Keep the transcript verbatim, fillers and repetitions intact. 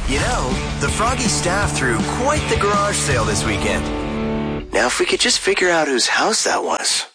You know, the Froggy staff threw quite the garage sale this weekend. Now if we could just figure out whose house that was.